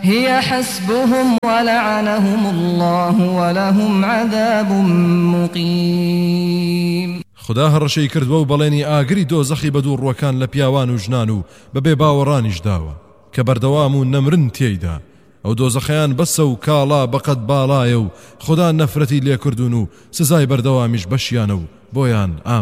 هي حسبهم ولعنهم الله ولهم عذاب مقيم. خدا هەڕەشەی کردووە و بەڵێنی ئاگری دۆزەخی بە دوو ڕووەکان لە پیاوان و ژنان و بەبێ باوەڕانیش داوە کە بەردەوام و نەمرن تێیدا. ئەو دۆزەخەیان بەسە و کاڵا بەقەت باڵایە و خدا نەفرەتی لێکردون و سزای بەردەوامیش بەشیانە و بۆیان